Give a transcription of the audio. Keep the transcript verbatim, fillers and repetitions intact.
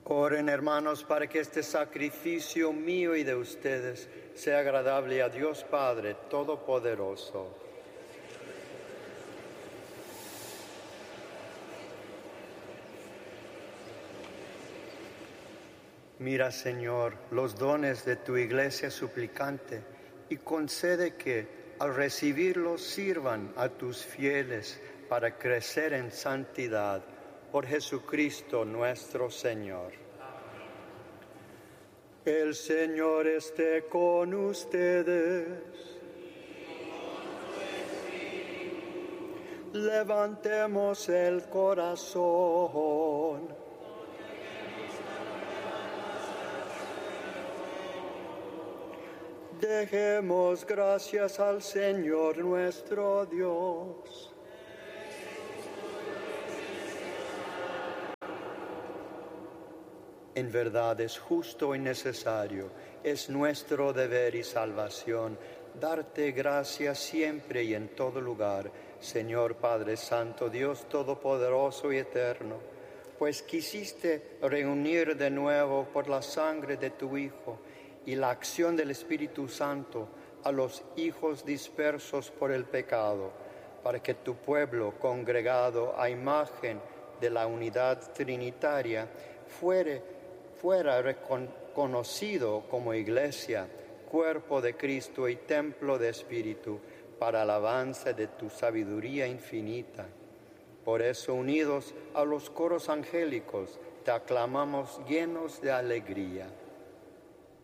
Oren, hermanos, para que este sacrificio mío y de ustedes sea agradable a Dios Padre Todopoderoso. Mira, Señor, los dones de tu iglesia suplicante y concede que, al recibirlos, sirvan a tus fieles para crecer en santidad. Por Jesucristo nuestro Señor. El Señor esté con ustedes. Levantemos el corazón. Dejemos gracias al Señor nuestro Dios. En verdad es justo y necesario, es nuestro deber y salvación, darte gracias siempre y en todo lugar, Señor Padre Santo, Dios Todopoderoso y Eterno, pues quisiste reunir de nuevo por la sangre de tu Hijo y la acción del Espíritu Santo a los hijos dispersos por el pecado, para que tu pueblo, congregado a imagen de la unidad trinitaria, fuere fuera reconocido como iglesia, cuerpo de Cristo y templo de Espíritu, para alabanza de tu sabiduría infinita. Por eso, unidos a los coros angélicos, te aclamamos llenos de alegría.